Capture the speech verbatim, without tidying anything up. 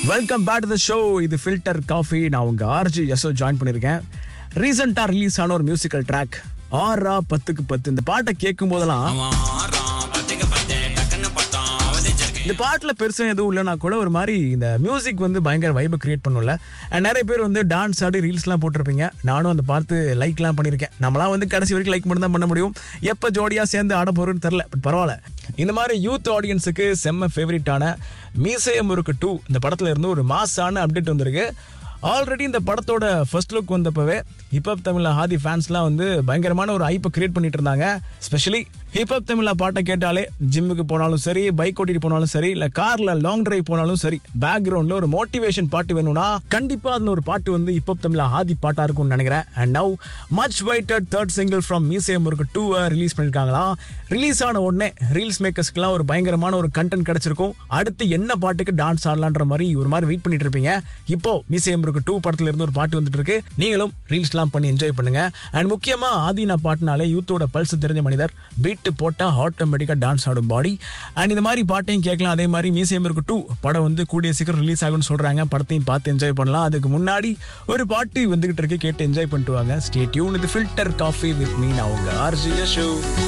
Welcome back to the show. இது filter coffee. நான் உங்க ஆர்ஜி யசோ ஜாயின் பண்ணியிருக்கேன். ரீசெண்டா ரிலீஸ் ஆன ஒரு மியூசிக்கல் ட்ராக் ஆறா பத்துக்கு பத்து. இந்த பாட்டை கேட்கும் போதெல்லாம் இந்த பாட்டில் பெருசாக எதுவும் இல்லைனா கூட ஒரு மாதிரி இந்த மியூசிக் வந்து பயங்கர வைபை கிரியேட் பண்ணும்ல. அண்ட் நிறைய பேர் வந்து டான்ஸ் ஆடி ரீல்ஸ்லாம் போட்டிருப்பீங்க. நானும் அந்த பார்த்து லைக்லாம் பண்ணியிருக்கேன். நம்மளாம் வந்து கடைசி வரைக்கும் லைக் மட்டும் தான் பண்ண முடியும். எப்போ ஜோடியாக சேர்ந்து ஆட போகிறோன்னு தெரில. பட் பரவாயில்ல. இந்த மாதிரி யூத் ஆடியன்ஸுக்கு செம்ம ஃபேவரட்டான மீசைய முறுக்கு டூ இந்த படத்தில் இருந்து ஒரு மாசான அப்டேட் வந்திருக்கு. ஆல்ரெடி இந்த படத்தோட ஃபர்ஸ்ட் லுக் வந்தப்பவே ஹிப்ஹாப் தமிழா ஹாதி ஃபேன்ஸ்லாம் வந்து பயங்கரமான ஒரு ஐப்பை கிரியேட் பண்ணிட்டு இருந்தாங்க. ஸ்பெஷலி ஹிப்ஹாப் தமிழா பாட்டை கேட்டாலே ஜிம்முக்கு போனாலும் சரி, பைக் ஓட்டிட்டு போனாலும் சரி, இல்லை கார்ல லாங் டிரைவ் போனாலும் சரி, பேக்ரவுண்ட்ல ஒரு மோட்டிவேஷன் பாட்டு வேணும்னா கண்டிப்பா அதுல ஒரு பாட்டு வந்து ஹிப்ஹாப் தமிழா ஹாதி பாட்டா இருக்கும்னு நினைக்கிறேன். And now much weighted third single from மீசைய முறுக்கு டூ ரிலீஸ் பண்ணிருக்காங்களாம். ரிலீஸ் ஆன உடனே ரீல்ஸ் மேக்கர்ஸ்க்குலாம் ஒரு பயங்கரமான ஒரு கண்டென்ட் கிடைச்சிருக்கும். அடுத்து என்ன பாட்டுக்கு டான்ஸ் ஆடலான்ற மாதிரி ஒரு மாதிரி வெயிட் பண்ணிட்டு இருப்பீங்க. இப்போ மீசைய முறுக்கு டூ படத்துல இருந்து ஒரு பாட்டு வந்துட்டு இருக்கு. நீங்களும் ரீல்ஸ்லாம் பண்ணி என்ஜாய் பண்ணுங்க. அண்ட் முக்கியமா ஆதினா பாட்டுனாலே யூத்தோட பல்ஸ் தெரிஞ்ச மனிதர். பீட் போட்டா ஆட்டோமேட்டிக்கா டான்ஸ் ஆடும் பாடி. அண்ட் இந்த மாதிரி பாட்டையும் கேட்கலாம். அதே மாதிரி மீசைய முறுக்கு டூ படம் வந்து கூடிய சீக்கிரம் ரிலீஸ் ஆகும்னு சொல்றாங்க. படத்தையும் பார்த்து என்ஜாய் பண்ணலாம். அதுக்கு முன்னாடி ஒரு பாட்டு வந்துகிட்டு இருக்கு, கேட்டு என்ஜாய் பண்ணிட்டு வாங்க. Stay tune. இது ஃபில்டர் காஃபி வித் மீ. நான் உங்க ஆர்ஜி யசோ.